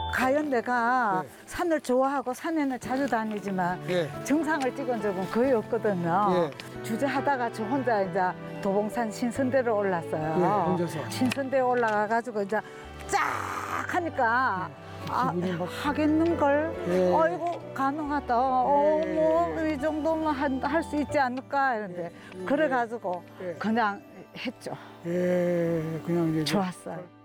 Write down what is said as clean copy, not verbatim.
과연 내가 예. 산을 좋아하고 산에는 자주 다니지만 예. 정상을 찍은 적은 거의 없거든요. 예. 주저하다가 저 혼자 이제 도봉산 신선대로 올랐어요. 예, 혼자서. 신선대 올라가가지고 이제 쫙 하니까 기분이 막- 하겠는걸? 예. 아이고 가능하다. 예. 뭐 이 정도면 할 수 있지 않을까 이런데 그래가지고 예. 그냥 했죠. 예, 그냥 이제 좋았어요.